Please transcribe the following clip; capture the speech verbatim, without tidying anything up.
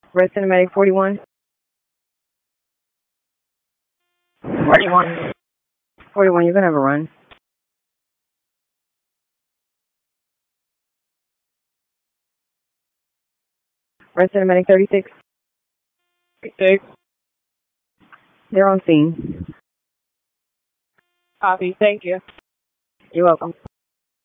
Red Cinematic forty-one. forty-one. forty-one, you're going to have a run. Red Cinematic thirty-six. thirty-six. They're on scene. Copy. Thank you. You're welcome.